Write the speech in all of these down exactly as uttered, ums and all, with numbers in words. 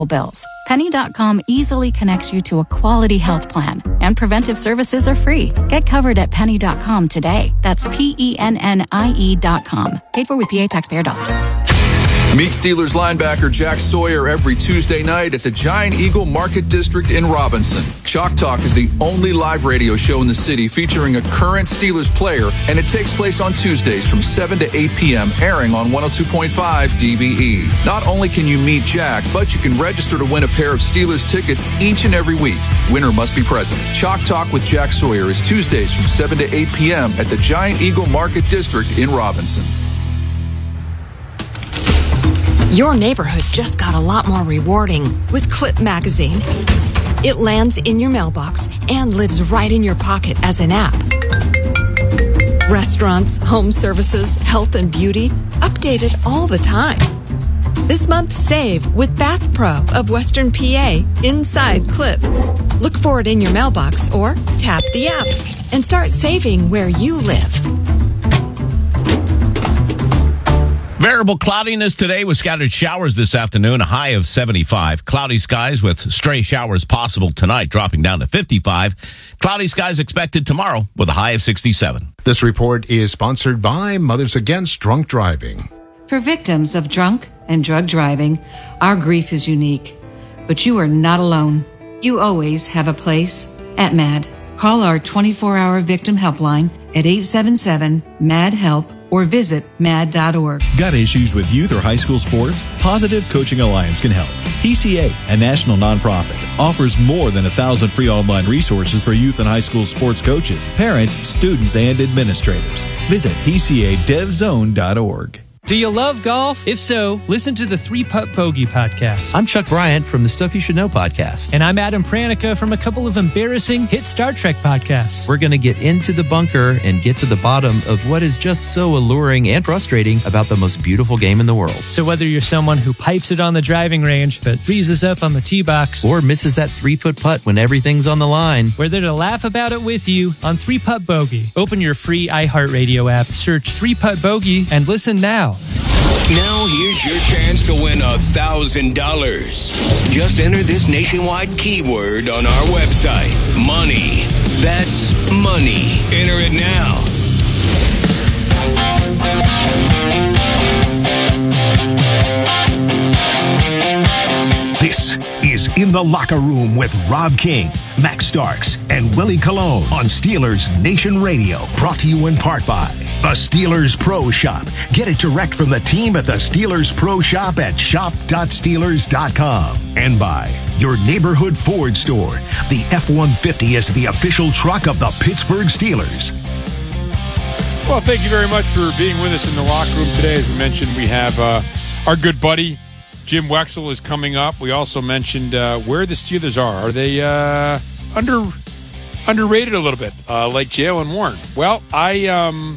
bills. Penny dot com easily connects you to a quality health plan, and preventive services are free. Get covered at Penny dot com today. That's P E N N I E dot com. Paid for with P A taxpayer dollars. Meet Steelers linebacker Jack Sawyer every Tuesday night at the Giant Eagle Market District in Robinson. Chalk Talk is the only live radio show in the city featuring a current Steelers player, and it takes place on Tuesdays from seven to eight p.m., airing on one oh two point five D V E. Not only can you meet Jack, but you can register to win a pair of Steelers tickets each and every week. Winner must be present. Chalk Talk with Jack Sawyer is Tuesdays from seven to eight p.m. at the Giant Eagle Market District in Robinson. Your neighborhood just got a lot more rewarding with Clip Magazine. It lands in your mailbox and lives right in your pocket as an app. Restaurants, home services, health and beauty, updated all the time. This month, save with Bath Pro of Western P A inside Clip. Look for it in your mailbox or tap the app and start saving where you live. Variable cloudiness today with scattered showers this afternoon, a high of seventy-five. Cloudy skies with stray showers possible tonight, dropping down to fifty-five. Cloudy skies expected tomorrow with a high of sixty-seven. This report is sponsored by Mothers Against Drunk Driving. For victims of drunk and drug driving, our grief is unique. But you are not alone. You always have a place at MAD. Call our twenty-four hour victim helpline at eight seven seven, M A D, HELP or visit mad dot org. Got issues with youth or high school sports? Positive Coaching Alliance can help. P C A, a national nonprofit, offers more than a thousand free online resources for youth and high school sports coaches, parents, students, and administrators. Visit P C A dev zone dot org. Do you love golf? If so, listen to the Three Putt Bogey podcast. I'm Chuck Bryant from the Stuff You Should Know podcast. And I'm Adam Pranica from a couple of embarrassing hit Star Trek podcasts. We're going to get into the bunker and get to the bottom of what is just so alluring and frustrating about the most beautiful game in the world. So whether you're someone who pipes it on the driving range but freezes up on the tee box, or misses that three-foot putt when everything's on the line, we're there to laugh about it with you on Three Putt Bogey. Open your free iHeartRadio app, search Three Putt Bogey, and listen now. Now here's your chance to win a thousand dollars. Just enter this nationwide keyword on our website. Money. That's money. Enter it now. This is In the Locker Room with Rob King, Max Starks, and Willie Colon on Steelers Nation Radio. Brought to you in part by the Steelers Pro Shop. Get it direct from the team at the Steelers Pro Shop at shop dot steelers dot com. And by your neighborhood Ford store. The F one fifty is the official truck of the Pittsburgh Steelers. Well, thank you very much for being with us in the locker room today. As we mentioned, we have uh, our good buddy Jim Wexell is coming up. We also mentioned uh, where the Steelers are. Are they uh, under underrated a little bit, uh, like Jaylen Warren? Well, I um,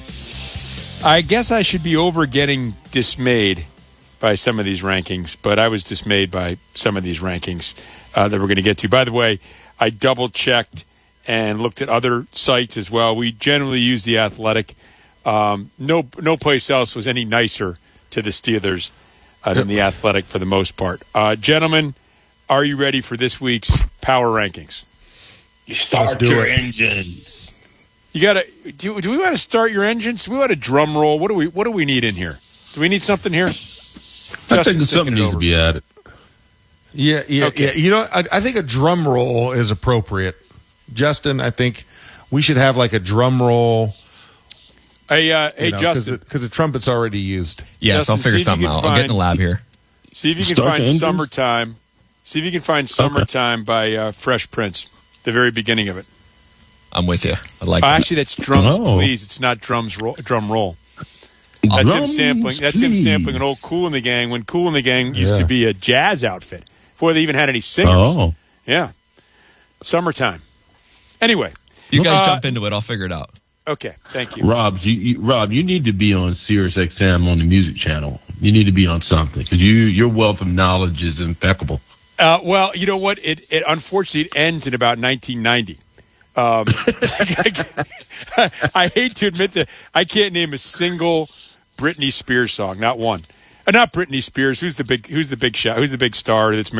I guess I should be over getting dismayed by some of these rankings, but I was dismayed by some of these rankings uh, that we're going to get to. By the way, I double-checked and looked at other sites as well. We generally use The Athletic. Um, no, no place else was any nicer to the Steelers uh, than The Athletic for the most part. Uh, gentlemen, are you ready for this week's Power Rankings? You start your it. engines. You gotta. Do, do we want to start your engines? Do we want a drum roll? What do we? What do we need in here? Do we need something here? I think something needs to be added. Yeah, yeah, okay. yeah. You know, I, I think a drum roll is appropriate. Justin, I think we should have like a drum roll. Hey, uh, hey, know, Justin, because the, the trumpet's already used. Yes, Justin, I'll figure something out. Find, I'll get in the lab here. See if you can Start find "Summertime." See if you can find "Summertime" okay. by uh, Fresh Prince. The very beginning of it. I'm with you. I like. Uh, that. Actually, that's drums, oh. please. It's not drums. Roll, drum roll. That's drums, him sampling. That's please. him sampling an old Kool and the Gang when Kool and the Gang used yeah. to be a jazz outfit before they even had any singers. Oh, yeah. Summertime. Anyway, you guys uh, jump into it. I'll figure it out. Okay, thank you, Rob. You, you, Rob, you need to be on Sirius X M on the Music Channel. You need to be on something because you your wealth of knowledge is impeccable. Uh, well, you know what? It, it unfortunately it ends in about nineteen ninety. Um, I, I hate to admit that I can't name a single Britney Spears song, not one. Uh, not Britney Spears. Who's the big? Who's the big shot? Who's the big star that's